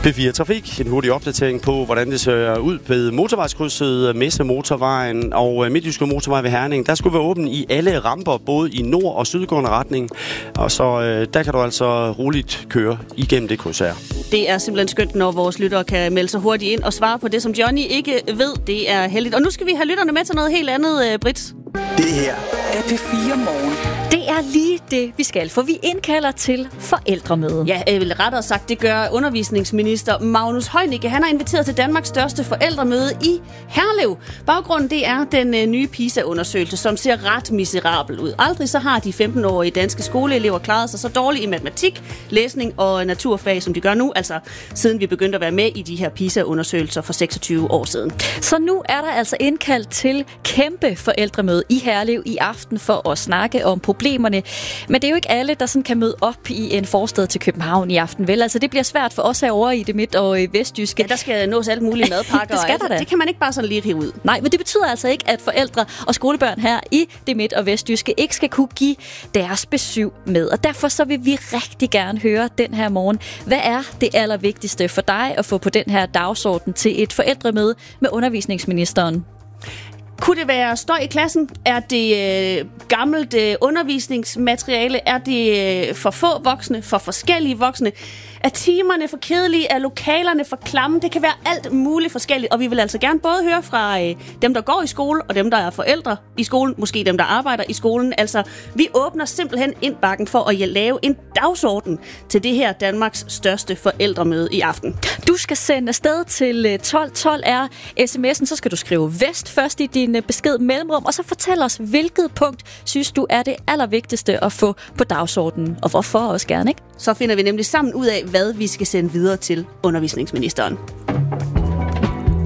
P4 Trafik. En hurtig opdatering på, hvordan det ser ud ved motorvejskrydset, Messemotorvejen og Midtjyske Motorvej ved Herning. Der skulle være åben i alle ramper, både i nord- og sydgående retning. Og så der kan du altså roligt køre igennem det kryds her. Det er simpelthen skønt, når vores lyttere kan melde sig hurtigt ind og svare på det, som Johnny ikke ved. Det er heldigt. Og nu skal vi have lytterne med til noget helt andet, Britt. Det her er P4 Morgen. Det er lige det, vi skal, for vi indkalder til forældremøde. Ja, rettere sagt, det gør undervisningsminister Magnus Heunicke. Han har inviteret til Danmarks største forældremøde i Herlev. Baggrunden det er den nye PISA-undersøgelse, som ser ret miserabel ud. Aldrig så har de 15-årige danske skoleelever klaret sig så dårligt i matematik, læsning og naturfag, som de gør nu, altså siden vi begyndte at være med i de her PISA-undersøgelser for 26 år siden. Så nu er der altså indkaldt til kæmpe forældremøde i Herlev i aften for at snakke om problemerne. Men det er jo ikke alle, der sådan kan møde op i en forstad til København i aften, vel? Altså det bliver svært for os herovre i det midt- og vestjyske. Ja, der skal nås alle mulige madpakker. Det skal der da. Det kan man ikke bare sådan lige rive ud. Nej, men det betyder altså ikke, at forældre og skolebørn her i det midt- og vestjyske ikke skal kunne give deres besøg med. Og derfor så vil vi rigtig gerne høre den her morgen. Hvad er det allervigtigste for dig at få på den her dagsorden til et forældremøde med undervisningsministeren? Kunne det være støj i klassen? Er det gammelt undervisningsmateriale? Er det for få voksne? For forskellige voksne? Er timerne for kedelige? Er lokalerne for klamme? Det kan være alt muligt forskelligt. Og vi vil altså gerne både høre fra dem, der går i skole, og dem, der er forældre i skolen. Måske dem, der arbejder i skolen. Altså, vi åbner simpelthen indbakken for at lave en dagsorden til det her Danmarks største forældremøde i aften. Du skal sende afsted til 1212 er sms'en. Så skal du skrive vest først i din besked mellemrum, og så fortæl os, hvilket punkt synes du er det allervigtigste at få på dagsordenen, og hvorfor også gerne, ikke? Så finder vi nemlig sammen ud af, hvad vi skal sende videre til undervisningsministeren.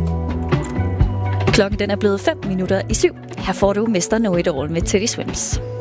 Klokken den er blevet 5 minutter i 7. Her får du Mr. Know It All med Teddy Swims.